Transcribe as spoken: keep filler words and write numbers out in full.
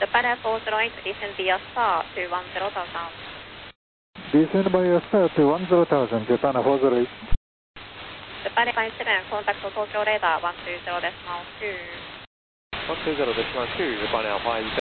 Japan four zero eight, descend via star to one zero thousand. Descend by a star to one zero thousand, Japan four zero eight. Japan five seven, contact Tokyo radar one two zero decimal two. one two zero decimal two, Japan Alpha